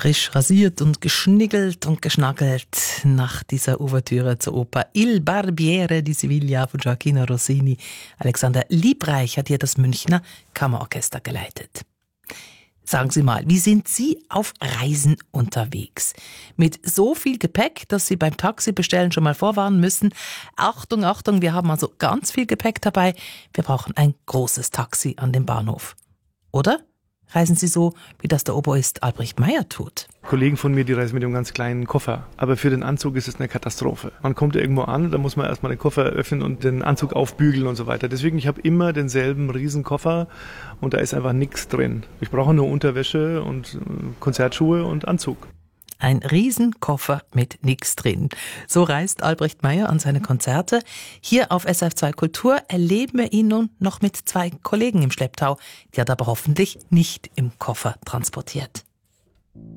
frisch rasiert und geschniggelt und geschnaggelt nach dieser Ouvertüre zur Oper Il Barbiere di Siviglia von Gioachino Rossini. Alexander Liebreich hat hier das Münchner Kammerorchester geleitet. Sagen Sie mal, wie sind Sie auf Reisen unterwegs? Mit so viel Gepäck, dass Sie beim Taxibestellen schon mal vorwarnen müssen. Achtung, Achtung, wir haben also ganz viel Gepäck dabei. Wir brauchen ein großes Taxi an dem Bahnhof. Oder reisen Sie so, wie das der Oboist Albrecht Meyer tut? Kollegen von mir, die reisen mit einem ganz kleinen Koffer. Aber für den Anzug ist es eine Katastrophe. Man kommt irgendwo an, da muss man erstmal den Koffer öffnen und den Anzug aufbügeln und so weiter. Deswegen, ich habe immer denselben Riesenkoffer und da ist einfach nichts drin. Ich brauche nur Unterwäsche und Konzertschuhe und Anzug. Ein Riesenkoffer mit nichts drin. So reist Albrecht Meyer an seine Konzerte. Hier auf SRF2 Kultur erleben wir ihn nun noch mit 2 Kollegen im Schlepptau. Die hat er aber hoffentlich nicht im Koffer transportiert.